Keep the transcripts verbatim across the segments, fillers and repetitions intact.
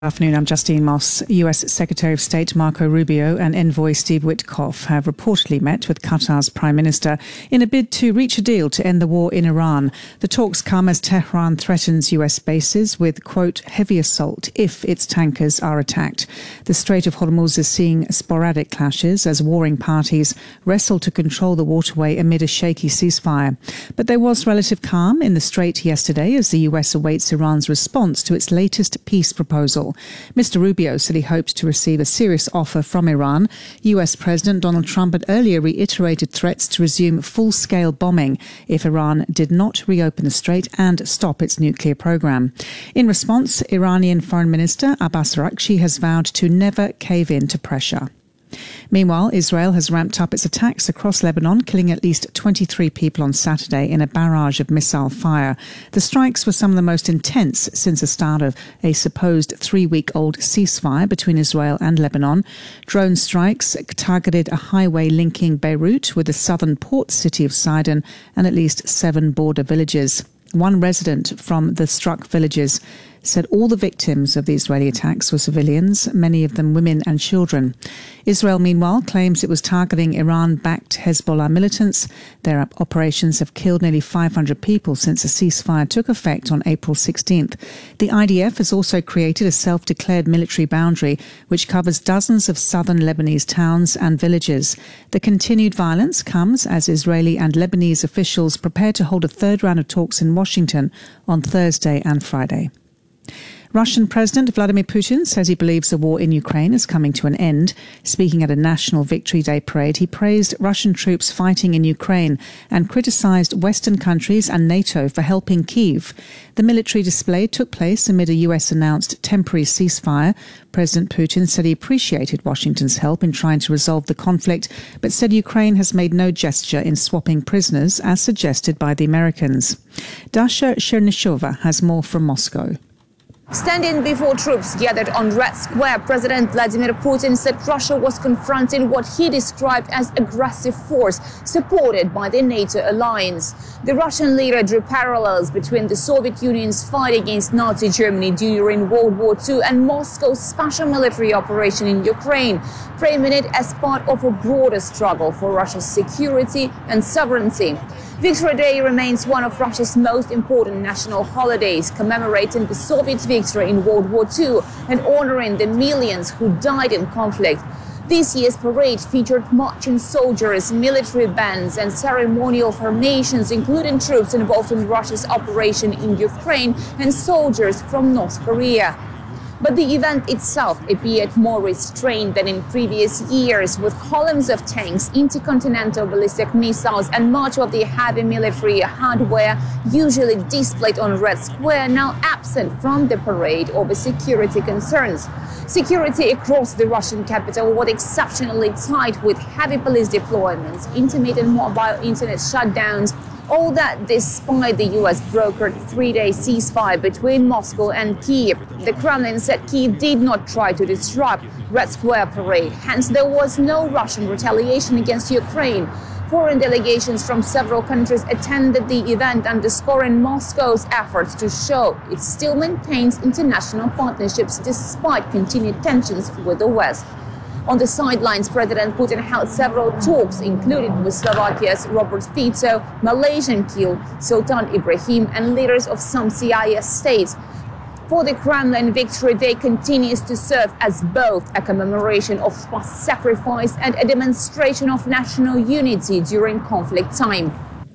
Good afternoon, I'm Justine Moss. U S Secretary of State Marco Rubio and envoy Steve Witkoff have reportedly met with Qatar's Prime Minister in a bid to reach a deal to end the war in Iran. The talks come as Tehran threatens U S bases with, quote, heavy assault if its tankers are attacked. The Strait of Hormuz is seeing sporadic clashes as warring parties wrestle to control the waterway amid a shaky ceasefire. But there was relative calm in the strait yesterday as the U S awaits Iran's response to its latest peace proposal. Mister Rubio said he hoped to receive a serious offer from Iran. U S President Donald Trump had earlier reiterated threats to resume full-scale bombing if Iran did not reopen the strait and stop its nuclear program. In response, Iranian Foreign Minister Abbas Araghchi has vowed to never cave in to pressure. Meanwhile, Israel has ramped up its attacks across Lebanon, killing at least twenty-three people on Saturday in a barrage of missile fire. The strikes were some of the most intense since the start of a supposed three-week-old ceasefire between Israel and Lebanon. Drone strikes targeted a highway linking Beirut with the southern port city of Sidon and at least seven border villages. One resident from the struck villages said all the victims of the Israeli attacks were civilians, many of them women and children. Israel, meanwhile, claims it was targeting Iran-backed Hezbollah militants. Their operations have killed nearly five hundred people since the ceasefire took effect on April sixteenth. The I D F has also created a self-declared military boundary which covers dozens of southern Lebanese towns and villages. The continued violence comes as Israeli and Lebanese officials prepare to hold a third round of talks in Washington on Thursday and Friday. Russian President Vladimir Putin says he believes the war in Ukraine is coming to an end. Speaking at a National Victory Day parade, he praised Russian troops fighting in Ukraine and criticised Western countries and NATO for helping Kyiv. The military display took place amid a U S-announced temporary ceasefire. President Putin said he appreciated Washington's help in trying to resolve the conflict, but said Ukraine has made no gesture in swapping prisoners, as suggested by the Americans. Dasha Chernyshova has more from Moscow. Standing before troops gathered on Red Square, President Vladimir Putin said Russia was confronting what he described as aggressive force supported by the NATO alliance. The Russian leader drew parallels between the Soviet Union's fight against Nazi Germany during World War Two and Moscow's special military operation in Ukraine, framing it as part of a broader struggle for Russia's security and sovereignty. Victory Day remains one of Russia's most important national holidays, commemorating the Soviet victory in World War Two and honoring the millions who died in conflict. This year's parade featured marching soldiers, military bands and ceremonial formations, including troops involved in Russia's operation in Ukraine and soldiers from North Korea. But the event itself appeared more restrained than in previous years, with columns of tanks, intercontinental ballistic missiles and much of the heavy military hardware usually displayed on Red Square now absent from the parade over security concerns. Security across the Russian capital was exceptionally tight, with heavy police deployments, intermittent mobile internet shutdowns. All that despite the U S brokered three-day ceasefire between Moscow and Kyiv. The Kremlin said Kyiv did not try to disrupt Red Square parade. Hence, there was no Russian retaliation against Ukraine. Foreign delegations from several countries attended the event, underscoring Moscow's efforts to show it still maintains international partnerships despite continued tensions with the West. On the sidelines, President Putin held several talks, including with Slovakia's Robert Fico, Malaysian King Sultan Ibrahim, and leaders of some C I S states. For the Kremlin, Victory Day continues to serve as both a commemoration of past sacrifice and a demonstration of national unity during conflict time.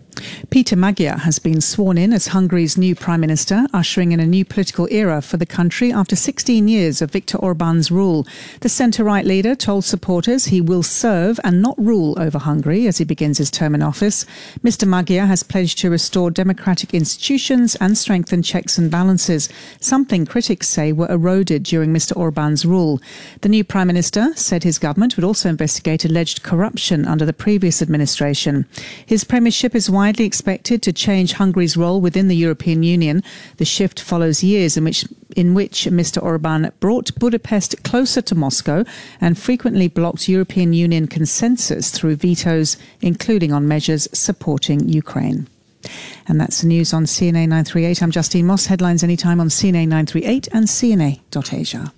Peter Magyar has been sworn in as Hungary's new Prime Minister, ushering in a new political era for the country after sixteen years of Viktor Orban's rule. The centre-right leader told supporters he will serve and not rule over Hungary as he begins his term in office. Mister Magyar has pledged to restore democratic institutions and strengthen checks and balances, something critics say were eroded during Mister Orban's rule. The new Prime Minister said his government would also investigate alleged corruption under the previous administration. His premiership is widely expected to change Hungary's role within the European Union. The shift follows years in which in which Mister Orban brought Budapest closer to Moscow and frequently blocked European Union consensus through vetoes, including on measures supporting Ukraine. And that's the news on C N A nine thirty-eight. I'm Justine Moss. Headlines anytime on C N A nine thirty-eight and C N A dot asia.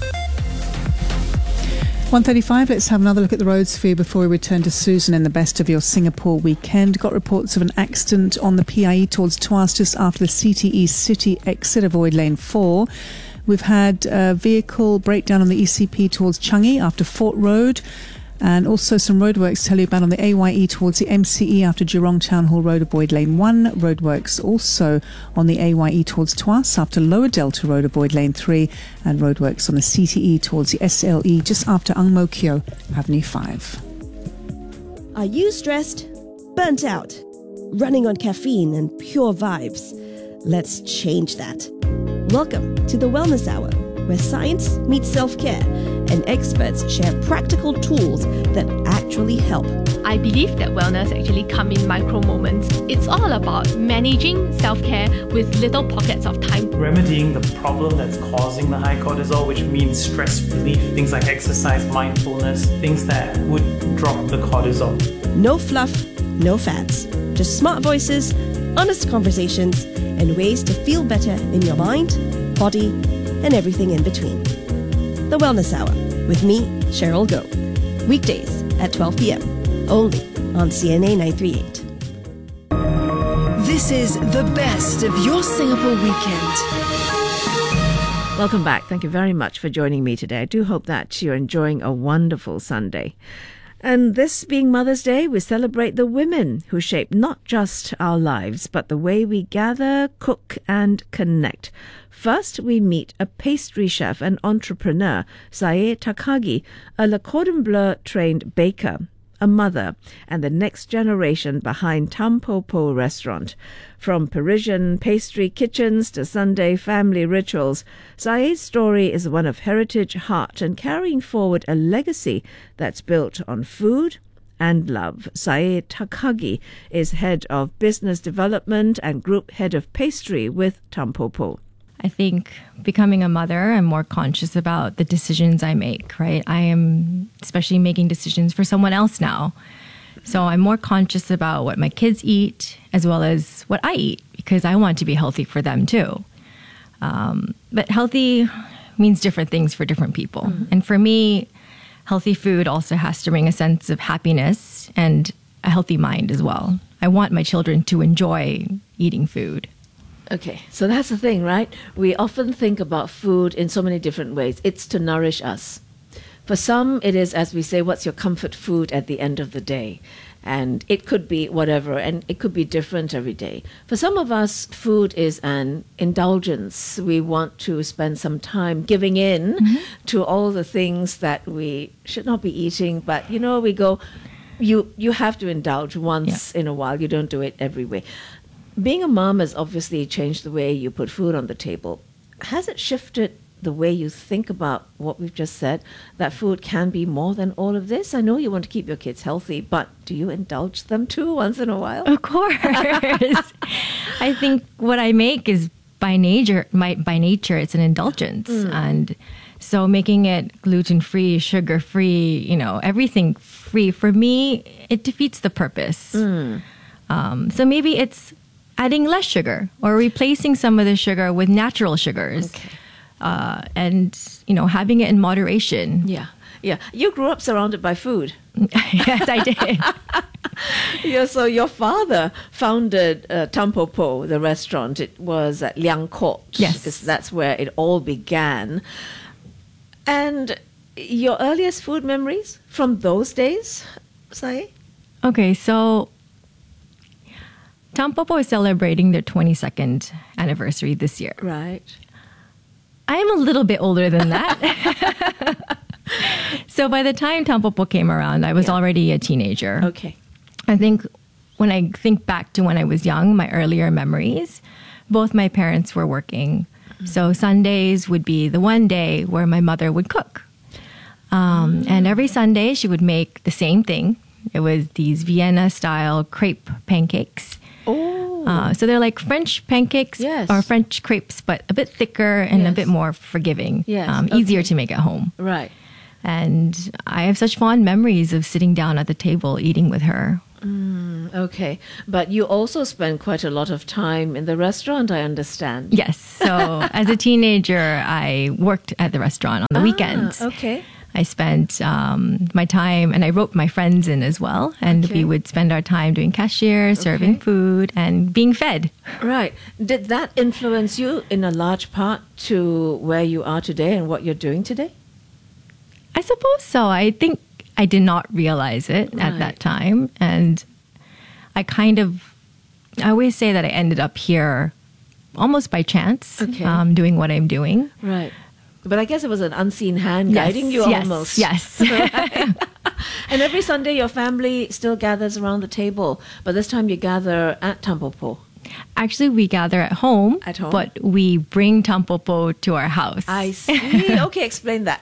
one thirty-five, let's have another look at the roads for you before we return to Susan in the best of your Singapore weekend. Got reports of an accident on the P I E towards Tuas just after the C T E City exit, avoid lane four. We've had a vehicle breakdown on the E C P towards Changi after Fort Road. And also some roadworks to tell you about on the A Y E towards the M C E after Jurong Town Hall Road, avoid lane one. Roadworks also on the A Y E towards Tuas after Lower Delta Road, avoid lane three. And roadworks on the C T E towards the S L E just after Ang Mo Kio Avenue five. Are you stressed? Burnt out? Running on caffeine and pure vibes? Let's change that. Welcome to the Wellness Hour, where science meets self-care and experts share practical tools that actually help. I believe that wellness actually comes in micro moments. It's all about managing self-care with little pockets of time. Remedying the problem that's causing the high cortisol, which means stress relief, things like exercise, mindfulness, things that would drop the cortisol. No fluff, no fads. Just smart voices, honest conversations, and ways to feel better in your mind, body, and everything in between. The Wellness Hour with me, Cheryl Goh. Weekdays at twelve p.m. only on C N A nine thirty-eight. This is the best of your Singapore weekend. Welcome back. Thank you very much for joining me today. I do hope that you're enjoying a wonderful Sunday. And this being Mother's Day, we celebrate the women who shape not just our lives, but the way we gather, cook, and connect. First, we meet a pastry chef and entrepreneur, Sae Takagi, a Le Cordon Bleu trained baker, a mother, and the next generation behind Tam Po Po restaurant. From Parisian pastry kitchens to Sunday family rituals, Sae's story is one of heritage, heart, and carrying forward a legacy that's built on food and love. Sae Takagi is head of business development and group head of pastry with Tam Po Po. I think becoming a mother, I'm more conscious about the decisions I make, right? I am especially making decisions for someone else now. So I'm more conscious about what my kids eat as well as what I eat because I want to be healthy for them too. Um, but healthy means different things for different people. Mm-hmm. And for me, healthy food also has to bring a sense of happiness and a healthy mind as well. I want my children to enjoy eating food. Okay, so that's the thing, right? We often think about food in so many different ways. It's to nourish us. For some, it is, as we say, what's your comfort food at the end of the day? And it could be whatever, and it could be different every day. For some of us, food is an indulgence. We want to spend some time giving in mm-hmm. to all the things that we should not be eating. But, you know, we go, you, you have to indulge once yeah. in a while. You don't do it every way. Being a mom has obviously changed the way you put food on the table. Has it shifted the way you think about what we've just said, that food can be more than all of this? I know you want to keep your kids healthy, but do you indulge them too once in a while? Of course. I think what I make is by nature, my, by nature, it's an indulgence. Mm. And so making it gluten-free, sugar-free, you know, everything free, for me, it defeats the purpose. Mm. Um, so maybe it's adding less sugar or replacing some of the sugar with natural sugars. Okay. Uh, and, you know, having it in moderation. Yeah. Yeah. You grew up surrounded by food. Yes, I did. Yeah, so your father founded uh, Tam Po Po, the restaurant. It was at Liang Court. Yes. Because that's where it all began. And your earliest food memories from those days, Sae? Okay, so Tam Po Po is celebrating their twenty-second anniversary this year. Right. I am a little bit older than that. So by the time Tam Po Po came around, I was yeah. already a teenager. Okay. I think when I think back to when I was young, my earlier memories, both my parents were working. Mm-hmm. So Sundays would be the one day where my mother would cook. Um, mm-hmm. And every Sunday she would make the same thing. It was these Vienna-style crepe pancakes. Oh. Uh, so they're like French pancakes yes. or French crepes, but a bit thicker and yes. a bit more forgiving. Yes. Um, okay. Easier to make at home. Right. And I have such fond memories of sitting down at the table eating with her. Mm. Okay. But you also spend quite a lot of time in the restaurant, I understand. Yes. So as a teenager, I worked at the restaurant on the Ah, weekends. okay. I spent um, my time, and I wrote my friends in as well. And Okay. we would spend our time doing cashier, serving Okay. food, and being fed. Right. Did that influence you in a large part to where you are today and what you're doing today? I suppose so. I think I did not realize it Right. at that time. And I kind of, I always say that I ended up here almost by chance, Okay. um, doing what I'm doing. Right. But I guess it was an unseen hand Yes, guiding you yes, almost. yes. Right. And every Sunday your family still gathers around the table, but this time you gather at Tampopo. Actually, we gather at home, At home? but we bring Tampopo to our house. I see. Okay, explain that.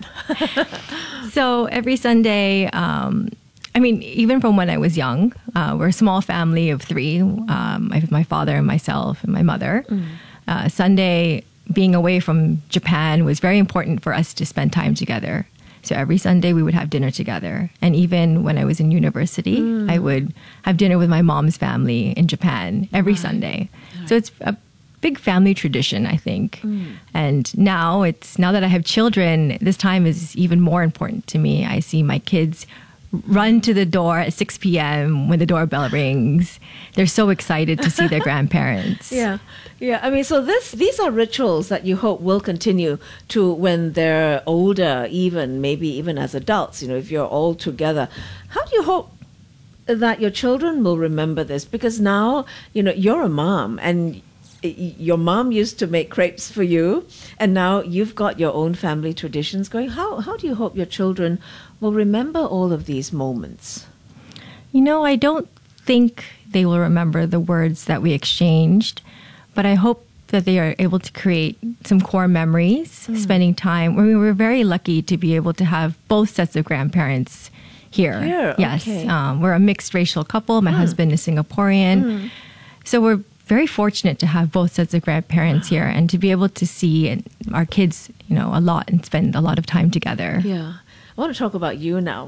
So every Sunday, um, I mean, even from when I was young, uh, we're a small family of three. Um, I have my father and myself and my mother. Uh, Sunday, being away from Japan was very important for us to spend time together. So every Sunday we would have dinner together. And even when I was in university, I would have dinner with my mom's family in Japan every Sunday. So it's a big family tradition, I think. And now it's now that I have children, this time is even more important to me. I see my kids run to the door at six p.m. when the doorbell rings. They're so excited to see their grandparents. Yeah, yeah. I mean, so this these are rituals that you hope will continue to when they're older, even maybe even as adults. You know, if you're all together, how do you hope that your children will remember this? Because now, you know, you're a mom, and y- your mom used to make crepes for you, and now you've got your own family traditions going. How how do you hope your children will remember all of these moments? You know, I don't think they will remember the words that we exchanged, but I hope that they are able to create some core memories, spending time. I mean, we're very lucky to be able to have both sets of grandparents here. Here, yes. okay. Um, we're a mixed racial couple. My husband is Singaporean. So we're very fortunate to have both sets of grandparents here and to be able to see our kids, you know, a lot and spend a lot of time together. Yeah. I want to talk about you now.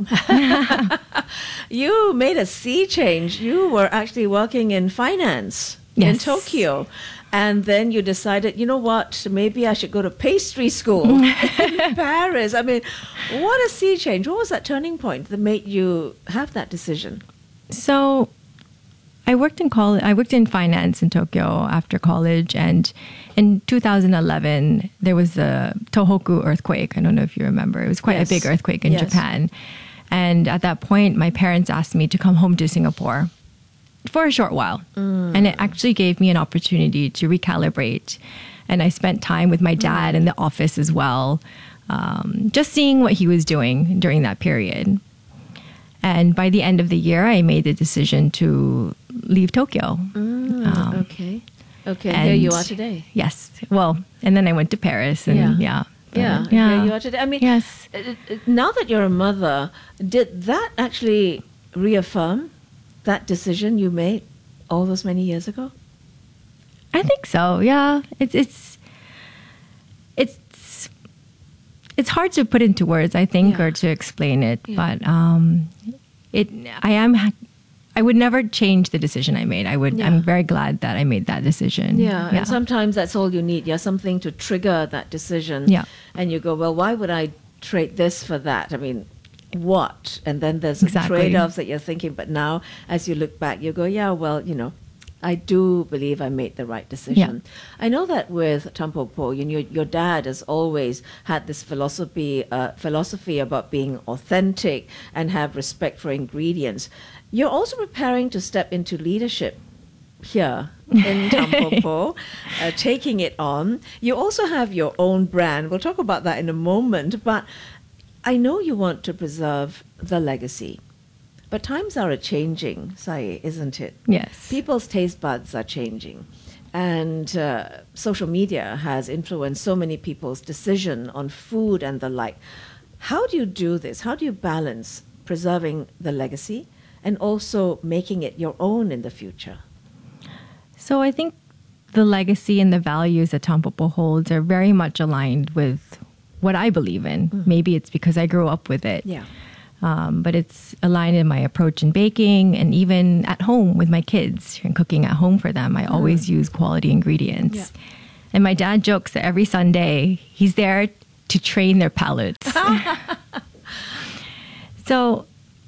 You made a sea change. You were actually working in finance in Yes. Tokyo. And then you decided, you know what, maybe I should go to pastry school in Paris. I mean, what a sea change. What was that turning point that made you have that decision? So I worked in college. I worked in finance in Tokyo after college, and in two thousand eleven there was the Tohoku earthquake. I don't know if you remember. It was quite Yes. a big earthquake in Yes. Japan, and at that point, my parents asked me to come home to Singapore for a short while, and it actually gave me an opportunity to recalibrate. And I spent time with my dad in the office as well, um, just seeing what he was doing during that period. And by the end of the year, I made the decision to leave Tokyo. Um, Okay. Okay, here you and- are today. Yes. Well, and then I went to Paris, and Yeah. yeah, But, Yeah, yeah. here you are today. I mean, Yes. uh, uh, now that you're a mother, did that actually reaffirm that decision you made all those many years ago? I think so. Yeah, it's it's it's it's hard to put into words, I think, Yeah. or to explain it. Yeah. But um, it I am I would never change the decision I made. I would. Yeah. I'm very glad that I made that decision. Yeah, and sometimes that's all you need. Yeah, something to trigger that decision. Yeah. And you go, well, why would I trade this for that? I mean, what? And then there's Exactly. trade-offs that you're thinking. But now, as you look back, you go, yeah, well, you know, I do believe I made the right decision. I know that with Tampopo, you know, your dad has always had this philosophy uh, philosophy about being authentic and have respect for ingredients. You're also preparing to step into leadership here in Tampopo, uh, taking it on. You also have your own brand. We'll talk about that in a moment. But I know you want to preserve the legacy. But times are a-changing, Sai, isn't it? Yes. People's taste buds are changing. And uh, social media has influenced so many people's decision on food and the like. How do you do this? How do you balance preserving the legacy and also making it your own in the future? So I think the legacy and the values that Tampopo holds are very much aligned with what I believe in. Maybe it's because I grew up with it. Yeah. Um, but it's aligned in my approach in baking and even at home with my kids and cooking at home for them. I mm. always use quality ingredients. Yeah. And my dad jokes that every Sunday he's there to train their palates. So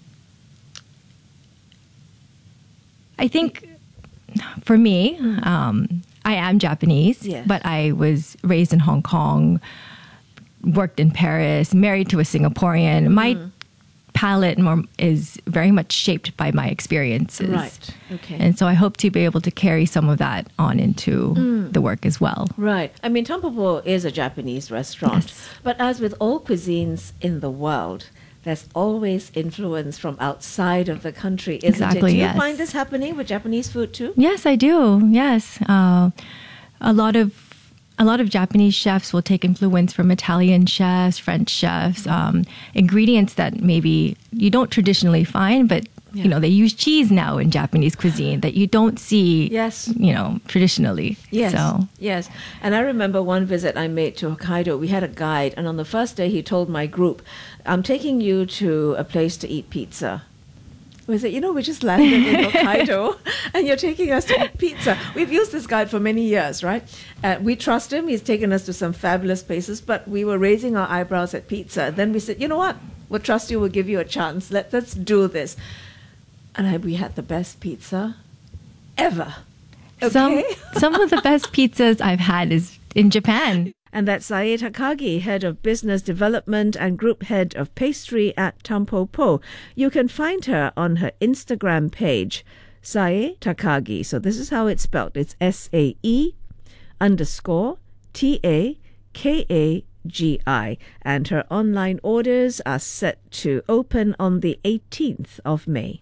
I think for me, um, I am Japanese, yes. but I was raised in Hong Kong, worked in Paris, married to a Singaporean. Mm. My palate more is very much shaped by my experiences. Right. Okay. And so I hope to be able to carry some of that on into mm. the work as well. Right. I mean, Tampopo is a Japanese restaurant. Yes. But as with all cuisines in the world, there's always influence from outside of the country, isn't exactly, it? Do you yes. find this happening with Japanese food too? Yes, I do. Yes. Uh, a lot of A lot of Japanese chefs will take influence from Italian chefs, French chefs, um, ingredients that maybe you don't traditionally find, but yeah. you know, they use cheese now in Japanese cuisine that you don't see, yes. you know, traditionally. Yes, so. yes. And I remember one visit I made to Hokkaido. We had a guide, and on the first day he told my group, I'm taking you to a place to eat pizza. We said, you know, we just landed in Hokkaido and you're taking us to eat pizza. We've used this guide for many years, right? Uh, we trust him. He's taken us to some fabulous places, but we were raising our eyebrows at pizza. Then we said, you know what? We'll trust you. We'll give you a chance. Let, let's do this. And I, we had the best pizza ever. Okay? Some, some of the best pizzas I've had is in Japan. And that's Sae Takagi, Head of Business Development and Group Head of Pastry at Tampopo. You can find her on her Instagram page, Sae Takagi. So this is how it's spelled. It's S A E underscore T A K A G I. And her online orders are set to open on the eighteenth of May.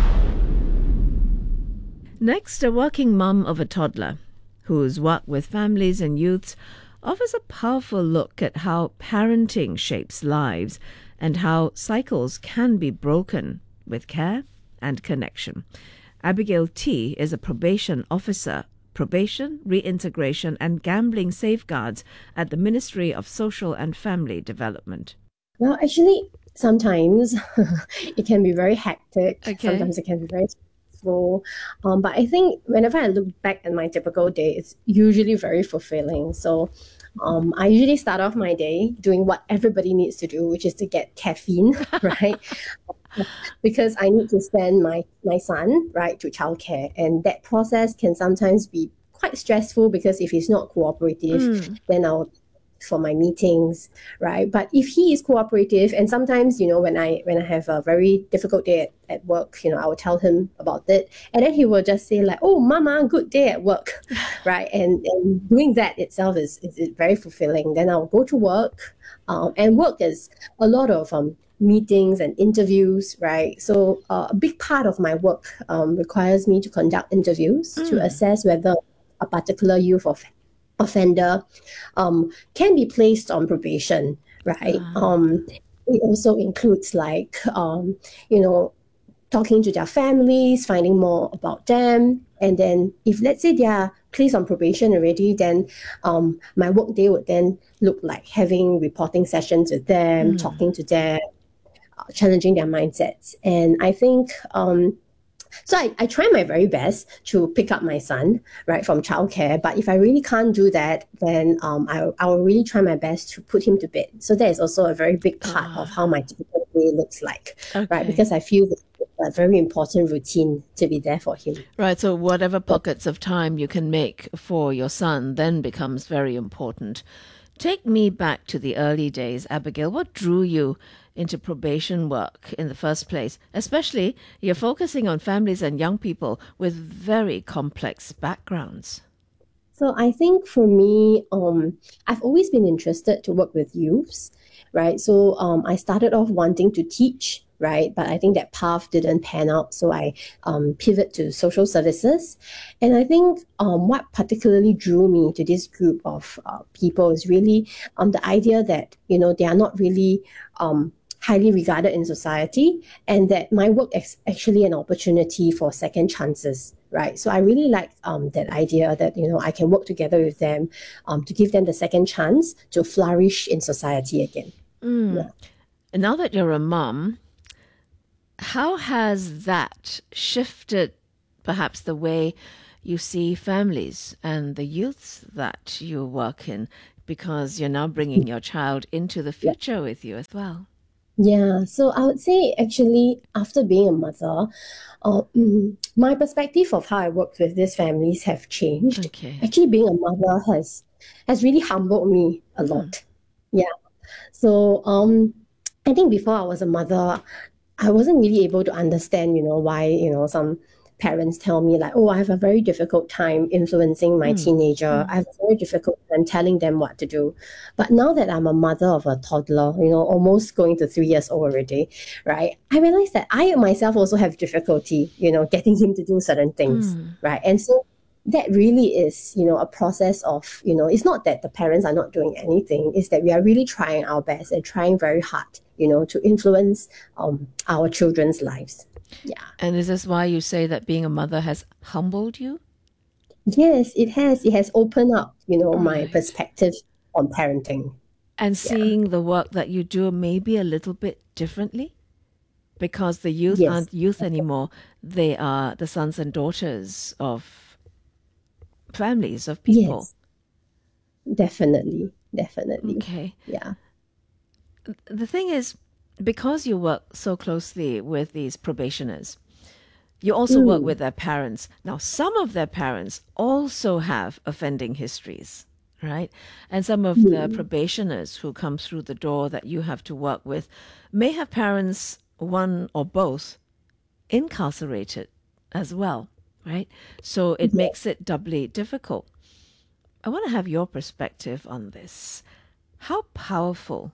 Next, a working mum of a toddler whose work with families and youths offers a powerful look at how parenting shapes lives and how cycles can be broken with care and connection. Abigail T. is a probation officer, probation, reintegration and gambling safeguards at the Ministry of Social and Family Development. Well, actually, sometimes it can be very hectic. Okay. Sometimes it can be very stressful. Um, but I think whenever I look back at my typical day, it's usually very fulfilling. So Um, I usually start off my day doing what everybody needs to do, which is to get caffeine, right? Because I need to send my, my son, right, to childcare. And that process can sometimes be quite stressful because if he's not cooperative, mm. then I'll for my meetings, right? But if he is cooperative, and sometimes, you know, when I when I have a very difficult day at, at work, you know, I will tell him about it. And then he will just say like, oh, mama, good day at work, right? And, and doing that itself is, is, is very fulfilling. Then I'll go to work, um, and work is a lot of um, meetings and interviews, right? So uh, a big part of my work um, requires me to conduct interviews mm. to assess whether a particular youth of offender um, can be placed on probation, right? Uh-huh. Um, it also includes like, um, you know, talking to their families, finding more about them. And then if let's say they are placed on probation already, then um, my work day would then look like having reporting sessions with them, mm. talking to them, uh, challenging their mindsets. And I think um, So I, I try my very best to pick up my son, right, from childcare. But if I really can't do that, then um, I, I will really try my best to put him to bed. So that is also a very big part uh, of how my typical day looks like, okay. right? Because I feel that it's a very important routine to be there for him. Right, so whatever pockets of time you can make for your son then becomes very important. Take me back to the early days, Abigail. What drew you into probation work in the first place? Especially, you're focusing on families and young people with very complex backgrounds. So I think for me, um, I've always been interested to work with youths, right? So um, I started off wanting to teach, right? But I think that path didn't pan out. So I um, pivoted to social services. And I think um, what particularly drew me to this group of uh, people is really um, the idea that, you know, they are not really um, highly regarded in society, and that my work is actually an opportunity for second chances, right? So I really like um, that idea that, you know, I can work together with them um, to give them the second chance to flourish in society again. Mm. Yeah. And now that you're a mom, how has that shifted perhaps the way you see families and the youths that you work in, because you're now bringing your child into the future with you as well? Yeah, so I would say actually after being a mother, uh, mm, my perspective of how I work with these families have changed. Okay. Actually, being a mother has has really humbled me a lot. Yeah. So um, I think before I was a mother, I wasn't really able to understand, you know, why, you know, some parents tell me like, oh, I have a very difficult time influencing my mm. teenager. Mm. I have a very difficult time telling them what to do. But now that I'm a mother of a toddler, you know, almost going to three years old already, right? I realize that I myself also have difficulty, you know, getting him to do certain things, mm. right? And so that really is, you know, a process of, you know, it's not that the parents are not doing anything, it's that we are really trying our best and trying very hard, you know, to influence um, our children's lives. Yeah. And is this why you say that being a mother has humbled you? Yes, it has. It has opened up, you know, right. my perspective on parenting. And seeing yeah. the work that you do maybe a little bit differently? Because the youth yes. aren't youth anymore. They are the sons and daughters of families, of people. Yes. Definitely. Definitely. Okay. Yeah. The thing is, because you work so closely with these probationers, you also mm. work with their parents. Now, some of their parents also have offending histories, right? And some of mm. the probationers who come through the door that you have to work with may have parents, one or both, incarcerated as well, right? So it yeah. makes it doubly difficult. I want to have your perspective on this. How powerful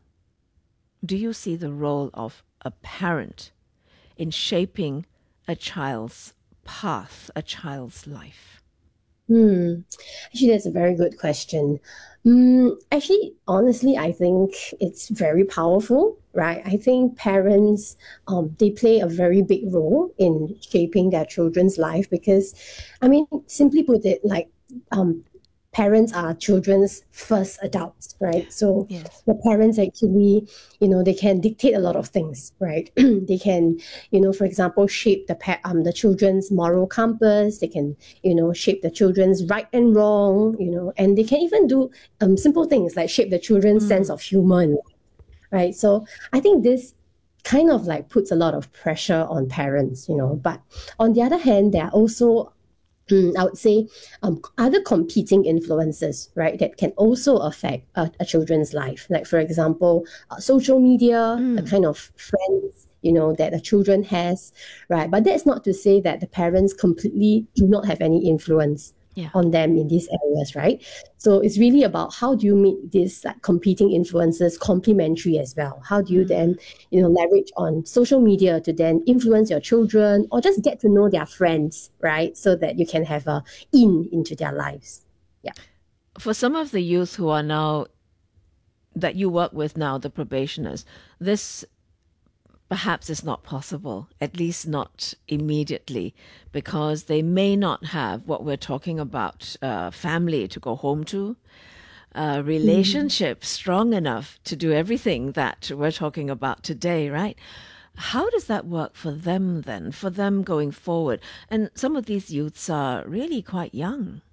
do you see the role of a parent in shaping a child's path, a child's life? Hmm. Actually, that's a very good question. Mm, actually, honestly, I think it's very powerful, right? I think parents, um, they play a very big role in shaping their children's life because, I mean, simply put it, like, um, parents are children's first adults, right? So yes. the parents actually, you know, they can dictate a lot of things, right? They can, you know, for example, shape the pa- um the children's moral compass. They can, you know, shape the children's right and wrong, you know, and they can even do um simple things like shape the children's mm. sense of humor, right? So I think this kind of like puts a lot of pressure on parents, you know. But on the other hand, there are also I would say um, other competing influences, right, that can also affect a, a children's life. Like, for example, uh, social media, mm. the kind of friends, you know, that the children has, right? But that's not to say that the parents completely do not have any influence yeah. on them in these areas, right? So it's really about how do you make these like, competing influences complementary as well? How do you mm. then, you know, leverage on social media to then influence your children or just get to know their friends, right? So that you can have a in into their lives. Yeah. For some of the youth who are now, that you work with now, the probationers, this perhaps is not possible, at least not immediately, because they may not have what we're talking about, uh, family to go home to, uh, relationship mm. strong enough to do everything that we're talking about today, right? How does that work for them then, for them going forward? And some of these youths are really quite young.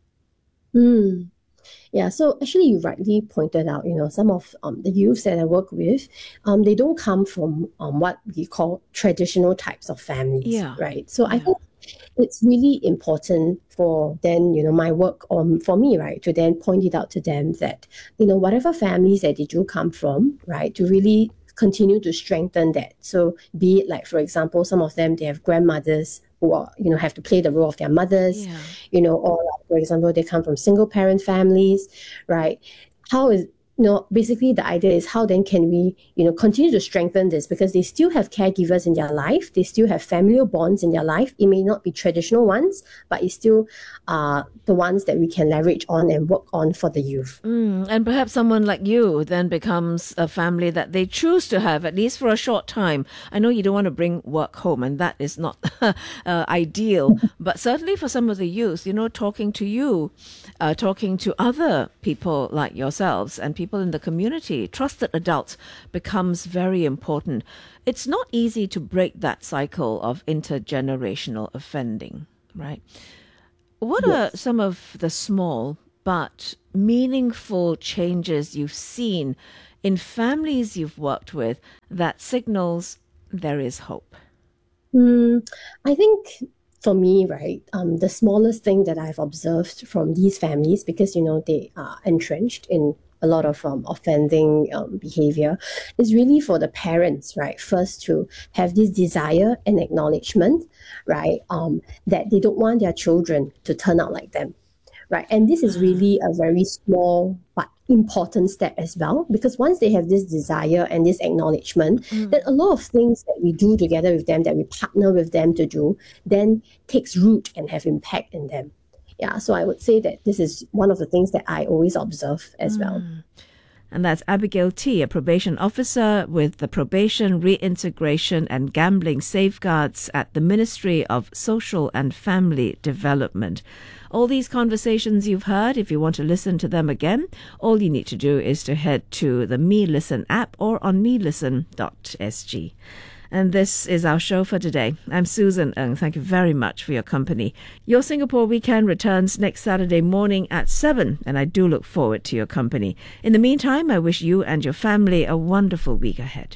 Mm. Yeah, so actually you rightly pointed out, you know, some of um, the youths that I work with, um, they don't come from um, what we call traditional types of families, yeah. right? So yeah. I think it's really important for then, you know, my work um, for me, right, to then point it out to them that, you know, whatever families that they do come from, right, to really continue to strengthen that. So be it like, for example, some of them, they have grandmothers who are, you know, have to play the role of their mothers, yeah. you know, or like, for example, they come from single parent families, right? How is, you know, basically the idea is how then can we, you know, continue to strengthen this because they still have caregivers in their life. They still have familial bonds in their life. It may not be traditional ones, but it's still uh, the ones that we can leverage on and work on for the youth. Mm, and perhaps someone like you then becomes a family that they choose to have, at least for a short time. I know you don't want to bring work home, and that is not uh, ideal. But certainly for some of the youth, you know, talking to you, uh, talking to other people like yourselves and people people in the community, trusted adults, becomes very important. It's not easy to break that cycle of intergenerational offending, right? What yes. are some of the small but meaningful changes you've seen in families you've worked with that signals there is hope? Mm, I think for me, right, um, the smallest thing that I've observed from these families, because, you know, they are entrenched in a lot of um, offending um, behavior, is really for the parents, right, first to have this desire and acknowledgement, right, um, that they don't want their children to turn out like them, right? And this is really a very small but important step as well, because once they have this desire and this acknowledgement, mm. that a lot of things that we do together with them, that we partner with them to do, then takes root and have impact in them. Yeah, so I would say that this is one of the things that I always observe as mm. well. And that's Abigail T., a probation officer with the Probation, Reintegration and Gambling Safeguards at the Ministry of Social and Family Development. All these conversations you've heard, if you want to listen to them again, all you need to do is to head to the Me Listen app or on me listen dot s g. And this is our show for today. I'm Susan Ng. Thank you very much for your company. Your Singapore Weekend returns next Saturday morning at seven, and I do look forward to your company. In the meantime, I wish you and your family a wonderful week ahead.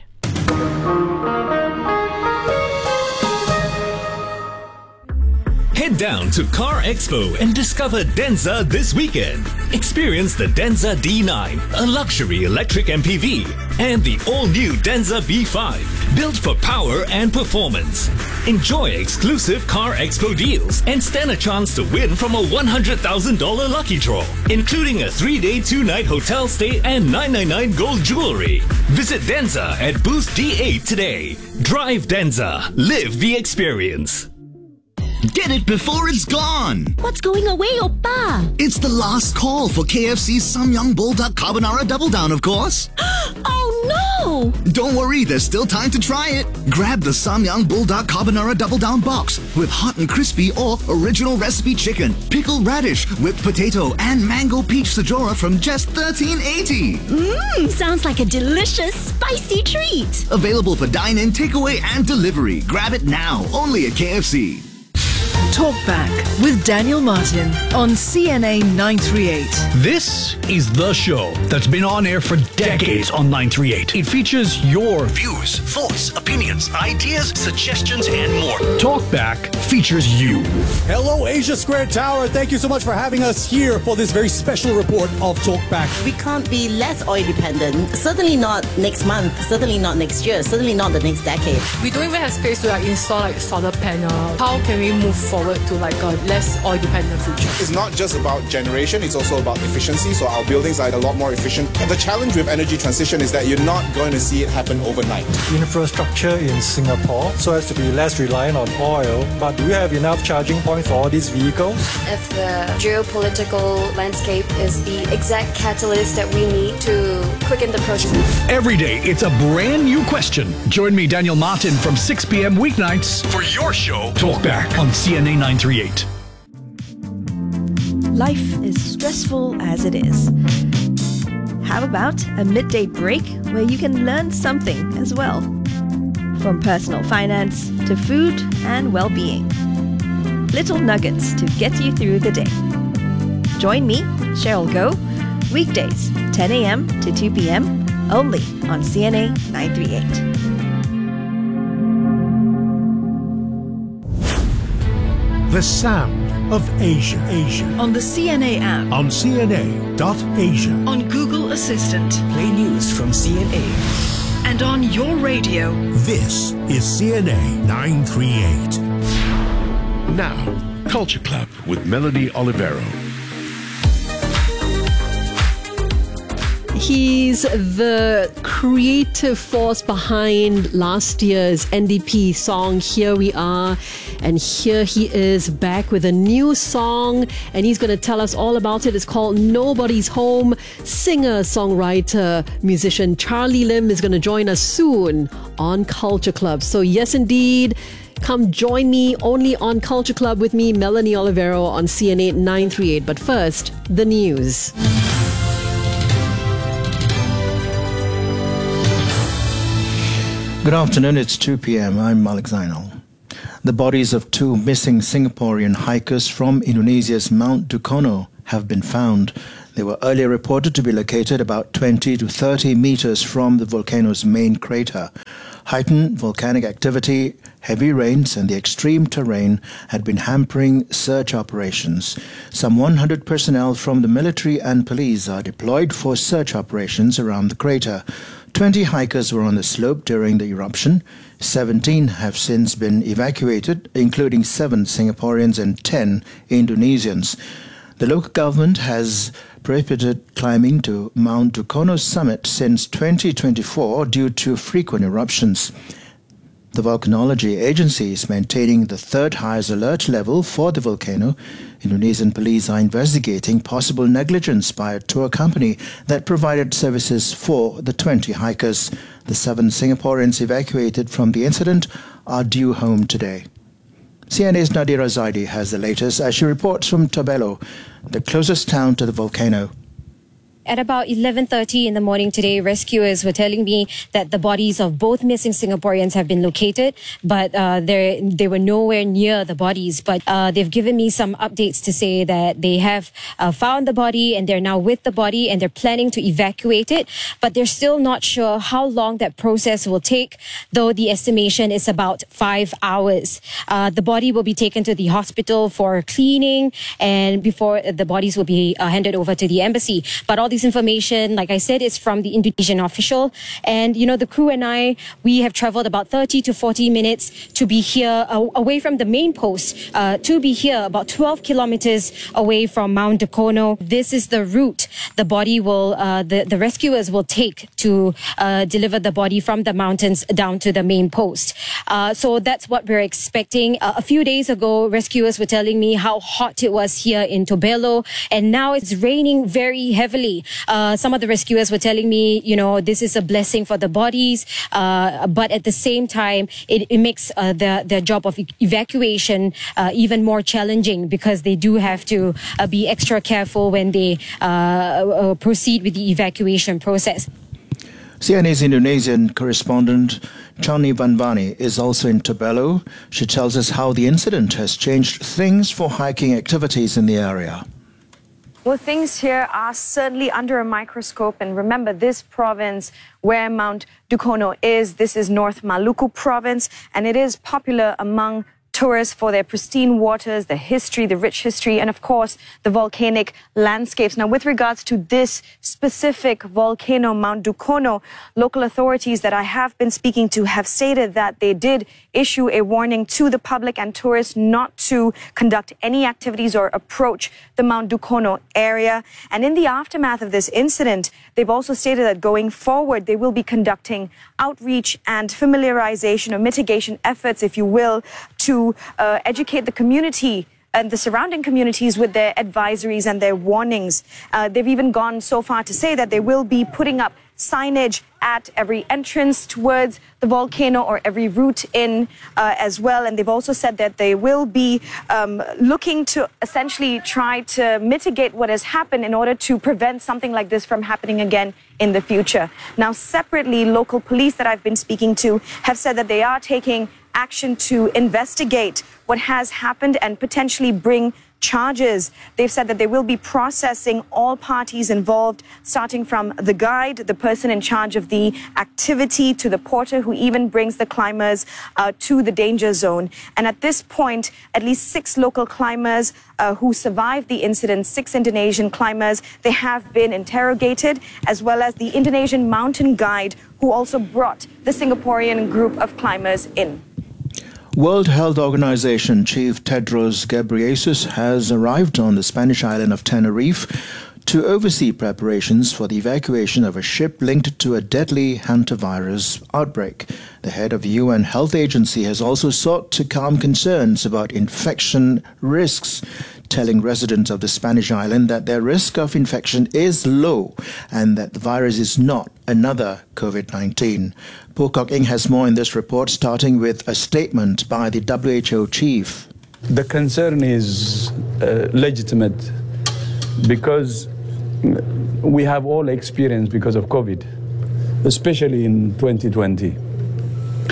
Head down to Car Expo and discover Denza this weekend. Experience the Denza D nine, a luxury electric M P V, and the all-new Denza B five, built for power and performance. Enjoy exclusive Car Expo deals and stand a chance to win from a one hundred thousand dollars lucky draw, including a three-day, two-night hotel stay and nine ninety-nine gold jewelry. Visit Denza at booth D eight today. Drive Denza. Live the experience. Get it before it's gone! What's going away, Oppa? It's the last call for K F C's Samyang Bulldog Carbonara Double Down, of course. Oh no! Don't worry, there's still time to try it. Grab the Samyang Bulldog Carbonara Double Down box with hot and crispy or original recipe chicken, pickled radish, whipped potato, and mango peach sajora from just thirteen eighty. Mmm, sounds like a delicious, spicy treat. Available for dine-in, takeaway, and delivery. Grab it now, only at K F C. Talk Back with Daniel Martin on C N A nine thirty-eight. This is the show that's been on air for decades on nine thirty-eight. It features your views, thoughts, opinions, ideas, suggestions, and more. Talk Back features you. Hello, Asia Square Tower. Thank you so much for having us here for this very special report of Talk Back. We can't be less oil dependent. Certainly not next month. Certainly not next year. Certainly not the next decade. We don't even have space to like install like solar panel. How can we move forward to like a less oil dependent future? It's not just about generation, it's also about efficiency. So our buildings are a lot more efficient. And the challenge with energy transition is that you're not going to see it happen overnight. Infrastructure in Singapore so as to be less reliant on oil, but do we have enough charging points for all these vehicles? If the geopolitical landscape is the exact catalyst that we need to quicken the process. Every day it's a brand new question. Join me, Daniel Martin, from six p.m. weeknights for your show Talk Back on C N A nine thirty-eight. Life is stressful as it is. How about a midday break where you can learn something as well? From personal finance to food and well-being. Little nuggets to get you through the day. Join me, Cheryl Goh, weekdays, ten a.m. to two p.m. only on C N A nine thirty-eight. The sound of Asia. Asia. On the C N A app. On C N A dot asia. On Google Assistant. Play news from C N A. And on your radio. This is C N A nine thirty-eight. Now, Culture Club with Melanie Olivero. He's the creative force behind last year's N D P song, Here We Are. And here he is back with a new song, and he's going to tell us all about it. It's called Nobody's Home. Singer, songwriter, musician Charlie Lim is going to join us soon on Culture Club. So yes, indeed, come join me only on Culture Club with me, Melanie Olivero, on C N A nine thirty-eight. But first, the news. Good afternoon, it's two p.m. I'm Malik Zainal. The bodies of two missing Singaporean hikers from Indonesia's Mount Dukono have been found. They were earlier reported to be located about twenty to thirty meters from the volcano's main crater. Heightened volcanic activity, heavy rains and the extreme terrain had been hampering search operations. Some one hundred personnel from the military and police are deployed for search operations around the crater. twenty hikers were on the slope during the eruption. seventeen have since been evacuated, including seven Singaporeans and ten Indonesians. The local government has prohibited climbing to Mount Dukono summit since twenty twenty-four due to frequent eruptions. The Volcanology Agency is maintaining the third highest alert level for the volcano. Indonesian police are investigating possible negligence by a tour company that provided services for the twenty hikers. The seven Singaporeans evacuated from the incident are due home today. C N A's Nadira Zaidi has the latest as she reports from Tobelo, the closest town to the volcano. At about eleven thirty in the morning today, rescuers were telling me that the bodies of both missing Singaporeans have been located, but uh, they they were nowhere near the bodies. But uh, they've given me some updates to say that they have uh, found the body and they're now with the body and they're planning to evacuate it. But they're still not sure how long that process will take, though the estimation is about five hours. Uh, the body will be taken to the hospital for cleaning and before the bodies will be uh, handed over to the embassy. But all this information, like I said, is from the Indonesian official. And, you know, the crew and I, we have traveled about thirty to forty minutes to be here uh, away from the main post, uh, to be here about twelve kilometers away from Mount Dukono. This is the route the body will, uh, the, the rescuers will take to uh, deliver the body from the mountains down to the main post. Uh, so that's what we're expecting. Uh, a few days ago, rescuers were telling me how hot it was here in Tobelo, and now it's raining very heavily. Uh, some of the rescuers were telling me, you know, this is a blessing for the bodies, uh, but at the same time, it, it makes uh, the, the job of evacuation uh, even more challenging because they do have to uh, be extra careful when they uh, uh, proceed with the evacuation process. C N A's Indonesian correspondent Chani Vanvani is also in Tobelo. She tells us how the incident has changed things for hiking activities in the area. Well, things here are certainly under a microscope. And remember, this province where Mount Dukono is, this is North Maluku province, and it is popular among tourists for their pristine waters, the history, the rich history, and of course, the volcanic landscapes. Now, with regards to this specific volcano, Mount Dukono, local authorities that I have been speaking to have stated that they did issue a warning to the public and tourists not to conduct any activities or approach the Mount Dukono area. And in the aftermath of this incident, they've also stated that going forward, they will be conducting outreach and familiarization or mitigation efforts, if you will, to uh, educate the community and the surrounding communities with their advisories and their warnings. Uh, they've even gone so far to say that they will be putting up signage at every entrance towards the volcano or every route in uh, as well. And they've also said that they will be um, looking to essentially try to mitigate what has happened in order to prevent something like this from happening again in the future. Now, separately, local police that I've been speaking to have said that they are taking action to investigate what has happened and potentially bring charges. They've said that they will be processing all parties involved, starting from the guide, the person in charge of the activity, to the porter who even brings the climbers uh, to the danger zone. And at this point, at least six local climbers uh, who survived the incident, six Indonesian climbers, they have been interrogated, as well as the Indonesian mountain guide who also brought the Singaporean group of climbers in. World Health Organization Chief Tedros Ghebreyesus has arrived on the Spanish island of Tenerife to oversee preparations for the evacuation of a ship linked to a deadly hantavirus outbreak. The head of the U N Health Agency has also sought to calm concerns about infection risks, telling residents of the Spanish island that their risk of infection is low and that the virus is not another COVID nineteen. Po Kok Ing has more in this report, starting with a statement by the W H O chief. The concern is uh, legitimate because we have all experienced because of COVID, especially in twenty twenty.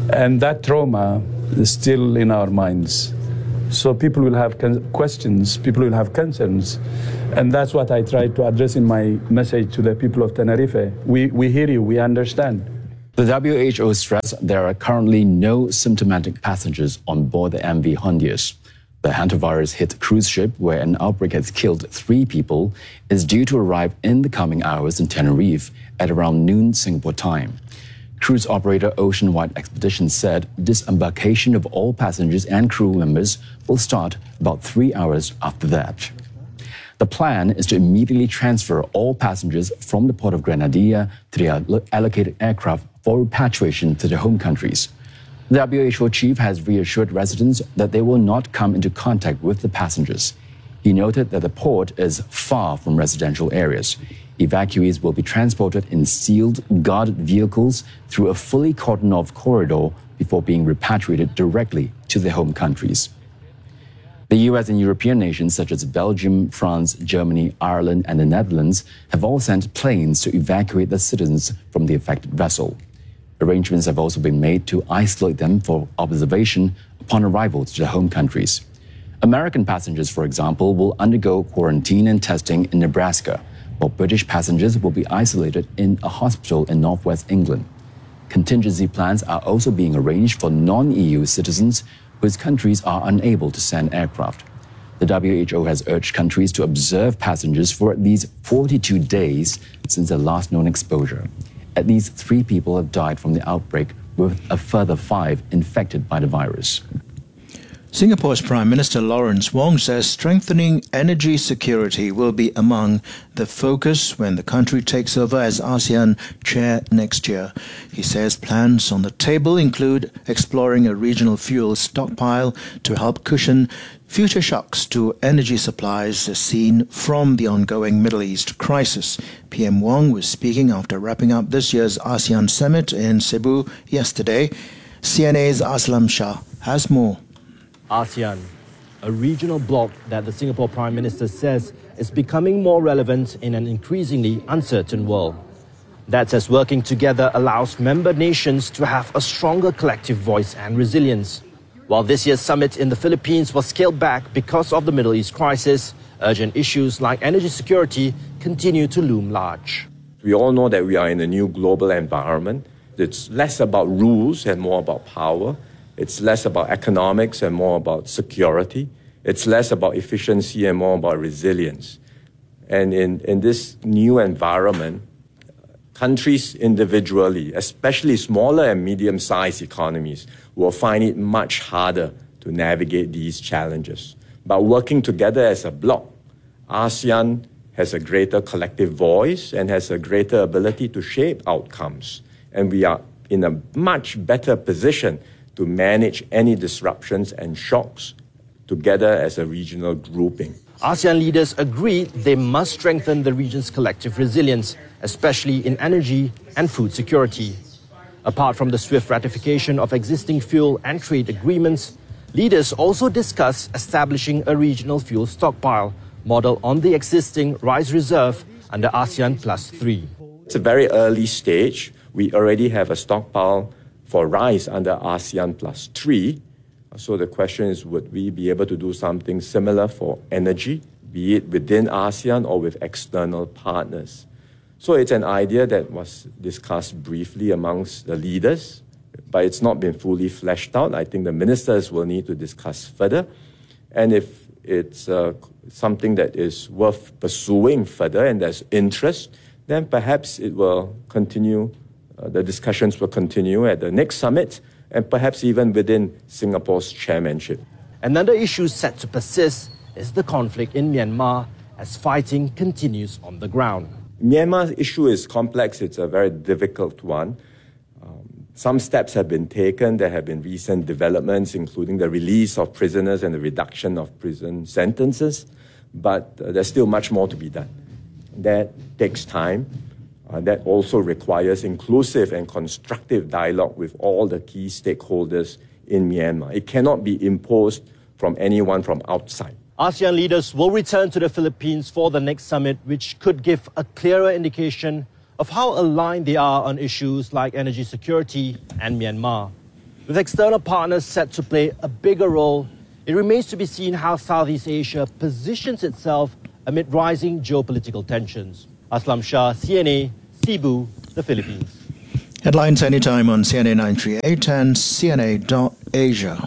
And that trauma is still in our minds. So people will have questions, people will have concerns. And that's what I try to address in my message to the people of Tenerife. We, we hear you, we understand. The W H O stressed there are currently no symptomatic passengers on board the M V Hondias. The hantavirus hit cruise ship, where an outbreak has killed three people, is due to arrive in the coming hours in Tenerife at around noon Singapore time. Cruise operator Oceanwide Expeditions said disembarkation of all passengers and crew members will start about three hours after that. The plan is to immediately transfer all passengers from the port of Grenadilla to the allocated aircraft for repatriation to their home countries. The W H O chief has reassured residents that they will not come into contact with the passengers. He noted that the port is far from residential areas. Evacuees will be transported in sealed, guarded vehicles through a fully cordoned-off corridor before being repatriated directly to their home countries. The U S and European nations such as Belgium, France, Germany, Ireland, and the Netherlands have all sent planes to evacuate the citizens from the affected vessel. Arrangements have also been made to isolate them for observation upon arrival to their home countries. American passengers, for example, will undergo quarantine and testing in Nebraska, while British passengers will be isolated in a hospital in northwest England. Contingency plans are also being arranged for non-E U citizens whose countries are unable to send aircraft. The W H O has urged countries to observe passengers for at least forty-two days since their last known exposure. At least three people have died from the outbreak, with a further five infected by the virus. Singapore's Prime Minister Lawrence Wong says strengthening energy security will be among the focus when the country takes over as ASEAN chair next year. He says plans on the table include exploring a regional fuel stockpile to help cushion future shocks to energy supplies seen from the ongoing Middle East crisis. P M Wong was speaking after wrapping up this year's ASEAN summit in Cebu yesterday. C N A's Aslam Shah has more. ASEAN, a regional bloc that the Singapore Prime Minister says is becoming more relevant in an increasingly uncertain world. That says working together allows member nations to have a stronger collective voice and resilience. While this year's summit in the Philippines was scaled back because of the Middle East crisis, urgent issues like energy security continue to loom large. We all know that we are in a new global environment. It's less about rules and more about power. It's less about economics and more about security. It's less about efficiency and more about resilience. And in, in this new environment, countries individually, especially smaller and medium-sized economies, will find it much harder to navigate these challenges. But working together as a bloc, ASEAN has a greater collective voice and has a greater ability to shape outcomes. And we are in a much better position to manage any disruptions and shocks together as a regional grouping. ASEAN leaders agreed they must strengthen the region's collective resilience, especially in energy and food security. Apart from the swift ratification of existing fuel and trade agreements, leaders also discussed establishing a regional fuel stockpile model on the existing rice reserve under ASEAN Plus three. It's a very early stage. We already have a stockpile for rice under ASEAN Plus three. So the question is, would we be able to do something similar for energy, be it within ASEAN or with external partners? So it's an idea that was discussed briefly amongst the leaders, but it's not been fully fleshed out. I think the ministers will need to discuss further. And if it's uh, something that is worth pursuing further and there's interest, then perhaps it will continue, uh, the discussions will continue at the next summit, and perhaps even within Singapore's chairmanship. Another issue set to persist is the conflict in Myanmar as fighting continues on the ground. Myanmar's issue is complex. It's a very difficult one. Um, some steps have been taken. There have been recent developments, including the release of prisoners and the reduction of prison sentences. But uh, there's still much more to be done. That takes time. Uh, that also requires inclusive and constructive dialogue with all the key stakeholders in Myanmar. It cannot be imposed from anyone from outside. ASEAN leaders will return to the Philippines for the next summit, which could give a clearer indication of how aligned they are on issues like energy security and Myanmar. With external partners set to play a bigger role, it remains to be seen how Southeast Asia positions itself amid rising geopolitical tensions. Aslam Shah, C N A, Cebu, the Philippines. Headlines anytime on C N A nine thirty-eight and C N A dot Asia.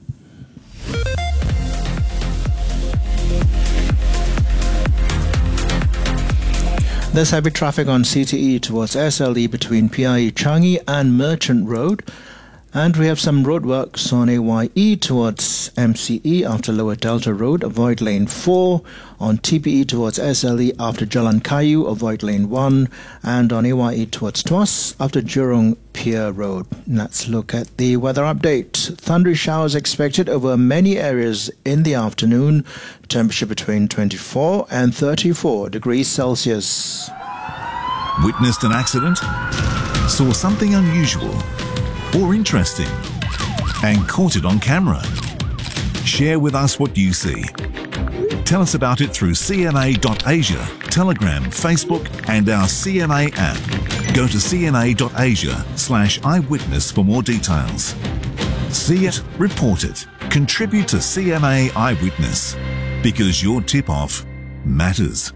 There's heavy traffic on C T E towards S L E between P I E Changi and Merchant Road. And we have some roadworks on A Y E towards M C E after Lower Delta Road. Avoid lane four. On T P E towards S L E after Jalan Kayu. Avoid lane one. And on A Y E towards Tuas after Jurong Pier Road. Let's look at the weather update. Thundery showers expected over many areas in the afternoon. Temperature between twenty-four and thirty-four degrees Celsius. Witnessed an accident? Saw something unusual or interesting and caught it on camera? Share with us what you see. Tell us about it through C N A dot Asia, Telegram, Facebook and our C N A app. Go to C N A dot Asia slash eyewitness for more details. See it, report it, contribute to C N A Eyewitness, because your tip-off matters.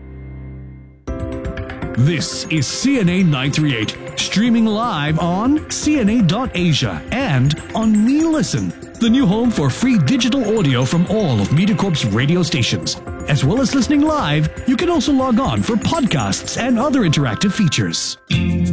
This is C N A nine thirty-eight, streaming live on C N A dot Asia and on Me Listen, the new home for free digital audio from all of MediaCorp's radio stations. As well as listening live, you can also log on for podcasts and other interactive features.